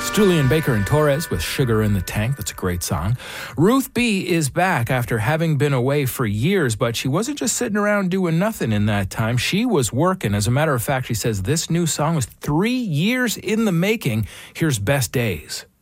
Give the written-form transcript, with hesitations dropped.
Julian Baker and Torres with Sugar in the Tank. That's a great song. Ruth B is back after having been away for years, but she wasn't just sitting around doing nothing in that time. She was working. As a matter of fact, she says this new song was 3 years in the making. Here's Best Days.